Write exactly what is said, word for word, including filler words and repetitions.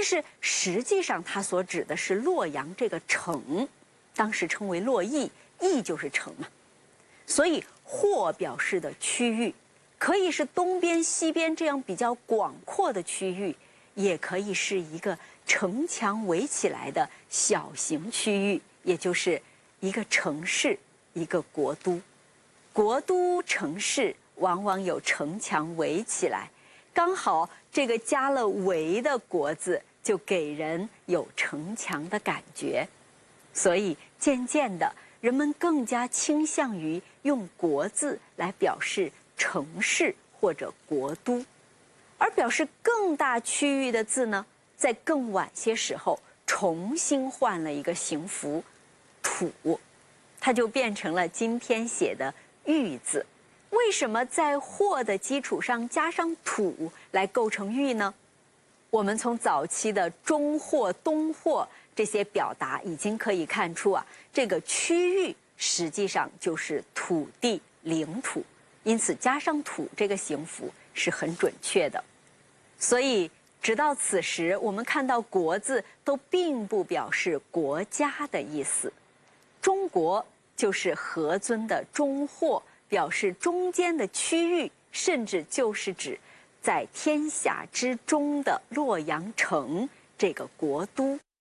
但是实际上它所指的是洛阳这个城，当时称为洛邑，邑就是城嘛。所以或表示的区域，可以是东边、西边这样比较广阔的区域，也可以是一个城墙围起来的小型区域，也就是一个城市、一个国都。国都城市往往有城墙围起来，刚好这个加了“围”的“国”字，就给人有城墙的感觉。所以渐渐的，人们更加倾向于用“国”字来表示城市或者国都，而表示更大区域的字呢，在更晚些时候重新换了一个形符“土”，它就变成了今天写的“豫”字。为什么在“或”的基础上加上“土”来构成“豫”呢？我们从早期的中或、东或这些表达已经可以看出啊，这个区域实际上就是土地、领土，因此加上“土”这个形符是很准确的。所以直到此时，我们看到“国”字都并不表示国家的意思。中国就是何尊的中或，表示中间的区域，甚至就是指在天下之中的洛阳城这个国都。